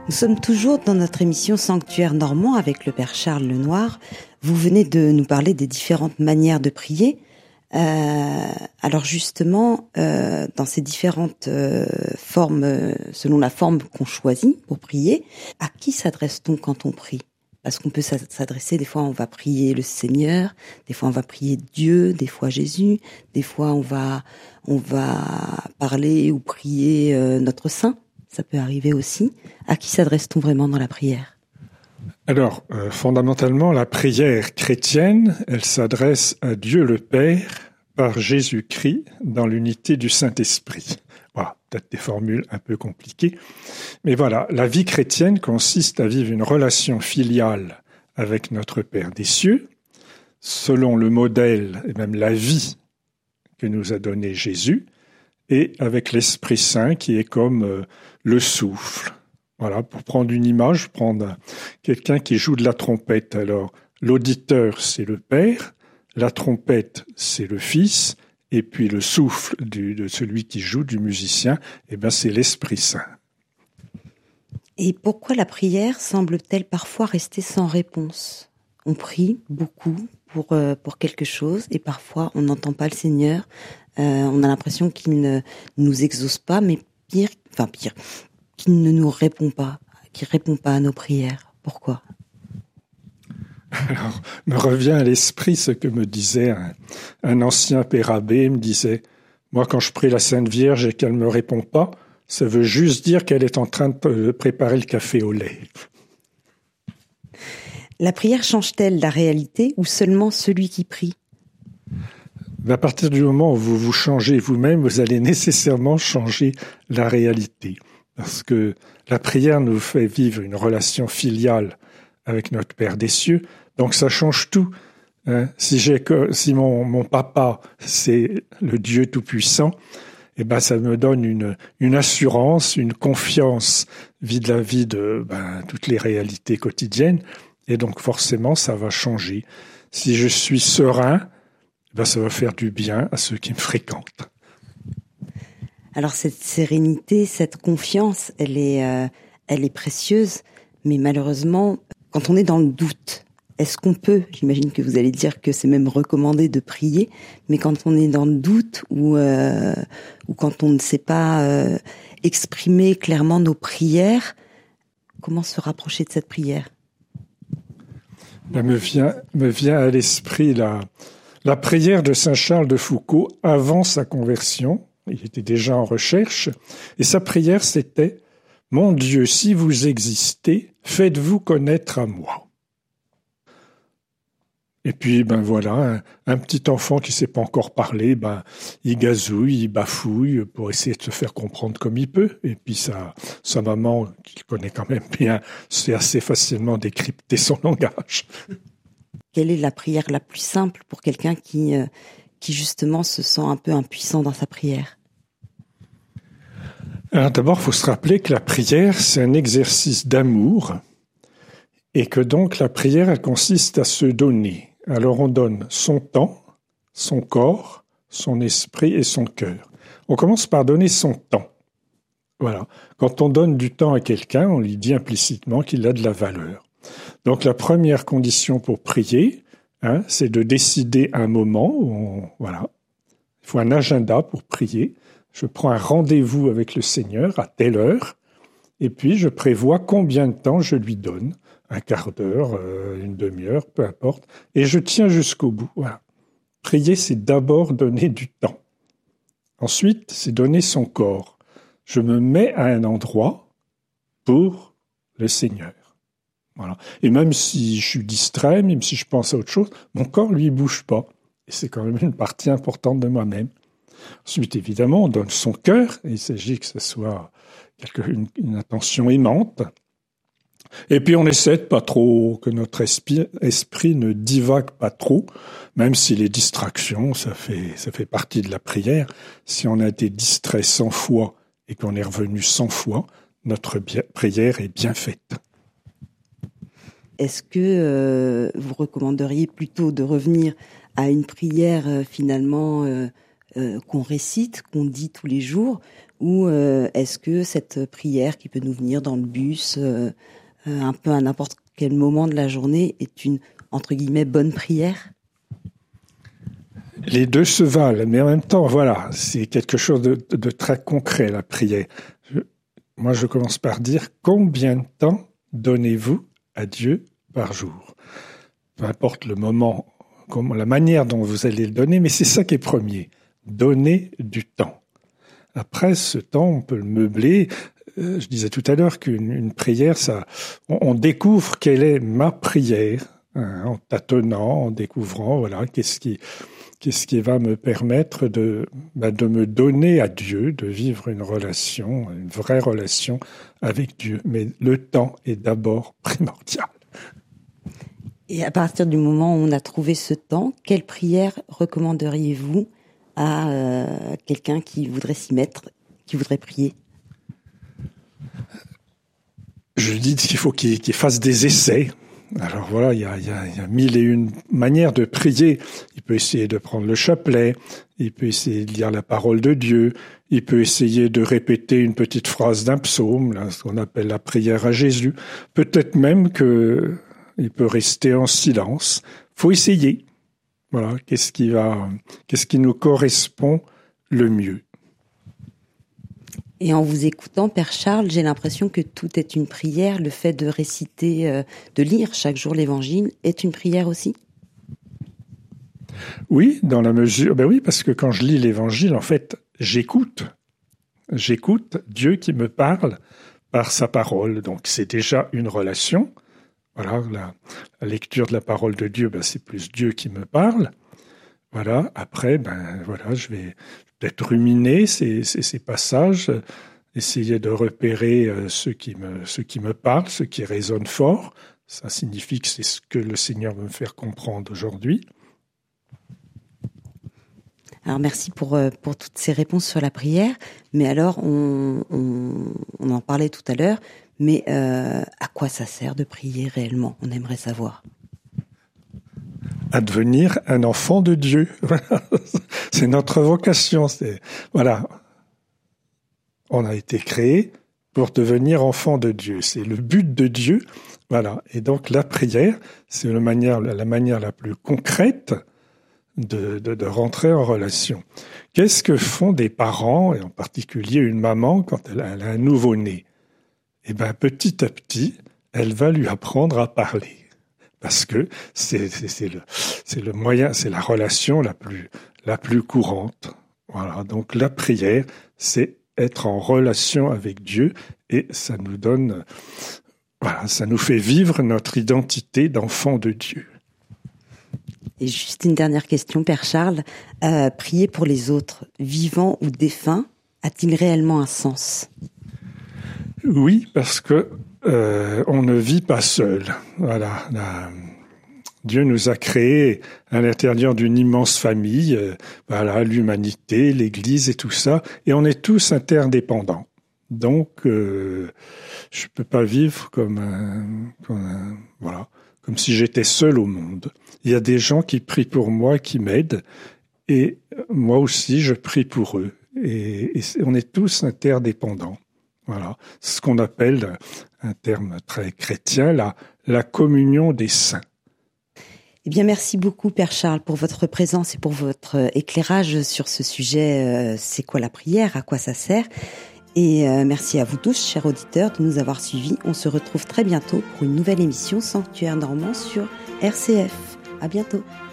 Nous sommes toujours dans notre émission Sanctuaire Normand avec le Père Charles Lenoir. Vous venez de nous parler des différentes manières de prier. Alors justement, dans ces différentes formes, selon la forme qu'on choisit pour prier, à qui s'adresse-t-on quand on prie ? Parce qu'on peut s'adresser, des fois on va prier le Seigneur, des fois on va prier Dieu, des fois Jésus, des fois on va parler ou prier notre Saint. Ça peut arriver aussi. À qui s'adresse-t-on vraiment dans la prière ? Alors, fondamentalement, la prière chrétienne, elle s'adresse à Dieu le Père par Jésus-Christ dans l'unité du Saint-Esprit. Voilà, peut-être des formules un peu compliquées. Mais voilà, la vie chrétienne consiste à vivre une relation filiale avec notre Père des cieux, selon le modèle et même la vie que nous a donné Jésus, et avec l'Esprit Saint qui est comme le souffle. Voilà, pour prendre une image, prendre quelqu'un qui joue de la trompette. Alors, l'auditeur, c'est le Père, la trompette, c'est le Fils, et puis le souffle de celui qui joue, du musicien, c'est l'Esprit Saint. Et pourquoi la prière semble-t-elle parfois rester sans réponse ? On prie beaucoup pour quelque chose, et parfois on n'entend pas le Seigneur. On a l'impression qu'il ne nous exauce pas, mais pire, qu'il ne nous répond pas, qu'il répond pas à nos prières. Pourquoi ? Alors, me revient à l'esprit ce que me disait un ancien père abbé. Il me disait, moi quand je prie la Sainte Vierge et qu'elle me répond pas, ça veut juste dire qu'elle est en train de préparer le café au lait. La prière change-t-elle la réalité ou seulement celui qui prie ? À partir du moment où vous vous changez vous-même, vous allez nécessairement changer la réalité. Parce que la prière nous fait vivre une relation filiale avec notre Père des cieux, donc ça change tout. Si mon papa, c'est le Dieu Tout-Puissant, ça me donne une assurance, une confiance vis-à-vis de toutes les réalités quotidiennes, et donc forcément ça va changer. Si je suis serein, ça va faire du bien à ceux qui me fréquentent. Alors cette sérénité, cette confiance, elle est précieuse, mais malheureusement, quand on est dans le doute, est-ce qu'on peut, j'imagine que vous allez dire que c'est même recommandé de prier, mais quand on est dans le doute ou quand on ne sait pas exprimer clairement nos prières, comment se rapprocher de cette prière ? Me vient à l'esprit la prière de Saint Charles de Foucauld avant sa conversion. Il était déjà en recherche, et sa prière c'était « Mon Dieu, si vous existez, faites-vous connaître à moi ». Et puis, un petit enfant qui ne sait pas encore parler, il gazouille, il bafouille pour essayer de se faire comprendre comme il peut. Et puis sa maman, qu'il connaît quand même bien, sait assez facilement décrypter son langage. Quelle est la prière la plus simple pour quelqu'un qui justement se sent un peu impuissant dans sa prière ? Alors d'abord, il faut se rappeler que la prière, c'est un exercice d'amour et que donc la prière, elle consiste à se donner. Alors on donne son temps, son corps, son esprit et son cœur. On commence par donner son temps. Voilà. Quand on donne du temps à quelqu'un, on lui dit implicitement qu'il a de la valeur. Donc la première condition pour prier, c'est de décider un moment. Il faut un agenda pour prier. Je prends un rendez-vous avec le Seigneur à telle heure, et puis je prévois combien de temps je lui donne. Un quart d'heure, une demi-heure, peu importe. Et je tiens jusqu'au bout. Voilà. Prier, c'est d'abord donner du temps. Ensuite, c'est donner son corps. Je me mets à un endroit pour le Seigneur. Voilà. Et même si je suis distrait, même si je pense à autre chose, mon corps, lui, bouge pas. Et c'est quand même une partie importante de moi-même. Ensuite, évidemment, on donne son cœur. Il s'agit que ce soit une attention aimante. Et puis on essaie de pas trop, que notre esprit ne divague pas trop, même si les distractions, ça fait partie de la prière. Si on a été distrait 100 fois et qu'on est revenu 100 fois, notre prière est bien faite. Est-ce que vous recommanderiez plutôt de revenir à une prière finalement qu'on récite, qu'on dit tous les jours, ou est-ce que cette prière qui peut nous venir dans le bus, un peu à n'importe quel moment de la journée, est une, entre guillemets, bonne prière ? Les deux se valent, mais en même temps, voilà, c'est quelque chose de très concret, la prière. Moi, je commence par dire, combien de temps donnez-vous à Dieu par jour ? Peu importe le moment, la manière dont vous allez le donner, mais c'est ça qui est premier. Donner du temps. Après, ce temps, on peut le meubler. Je disais tout à l'heure qu'une prière, on découvre quelle est ma prière, hein, en tâtonnant, en découvrant, voilà, qu'est-ce qui va me permettre de me donner à Dieu, de vivre une vraie relation avec Dieu. Mais le temps est d'abord primordial. Et à partir du moment où on a trouvé ce temps, quelle prière recommanderiez-vous à quelqu'un qui voudrait s'y mettre, qui voudrait prier ? Je dis qu'il faut qu'il fasse des essais. Alors voilà, il y a mille et une manières de prier. Il peut essayer de prendre le chapelet, il peut essayer de lire la parole de Dieu, il peut essayer de répéter une petite phrase d'un psaume, là, ce qu'on appelle la prière à Jésus. Peut-être même il peut rester en silence. Faut essayer. Voilà, qu'est-ce qui nous correspond le mieux. Et en vous écoutant, Père Charles, j'ai l'impression que tout est une prière. Le fait de réciter, de lire chaque jour l'Évangile est une prière aussi ? Oui, dans la mesure... oui, parce que quand je lis l'Évangile, en fait, j'écoute. J'écoute Dieu qui me parle par sa parole. Donc c'est déjà une relation. Voilà, la lecture de la parole de Dieu, c'est plus Dieu qui me parle. Voilà, après, je vais peut-être ruminer ces passages, essayer de repérer ce qui me parle, ce qui résonne fort. Ça signifie que c'est ce que le Seigneur veut me faire comprendre aujourd'hui. Alors merci pour toutes ces réponses sur la prière. Mais alors, on en parlait tout à l'heure, mais à quoi ça sert de prier réellement ? On aimerait savoir. À devenir un enfant de Dieu. C'est notre vocation. Voilà. On a été créé pour devenir enfant de Dieu. C'est le but de Dieu. Voilà. Et donc la prière, c'est la manière la plus concrète de rentrer en relation. Qu'est-ce que font des parents, et en particulier une maman, quand elle a un nouveau-né ? Petit à petit, elle va lui apprendre à parler. Parce que c'est le moyen, c'est la relation la plus courante. Voilà. Donc la prière, c'est être en relation avec Dieu et ça nous donne, ça nous fait vivre notre identité d'enfant de Dieu. Et juste une dernière question, Père Charles. Prier pour les autres, vivants ou défunts, a-t-il réellement un sens ? Oui, parce que on ne vit pas seul. Voilà. Dieu nous a créés à l'intérieur d'une immense famille, l'humanité, l'Église et tout ça, et on est tous interdépendants. Donc, je peux pas vivre comme si j'étais seul au monde. Il y a des gens qui prient pour moi, qui m'aident, et moi aussi je prie pour eux. Et on est tous interdépendants. Voilà, c'est ce qu'on appelle, un terme très chrétien, la communion des saints. Eh bien, merci beaucoup, Père Charles, pour votre présence et pour votre éclairage sur ce sujet. C'est quoi la prière ? À quoi ça sert ? Et merci à vous tous, chers auditeurs, de nous avoir suivis. On se retrouve très bientôt pour une nouvelle émission Sanctuaire Normand sur RCF. À bientôt.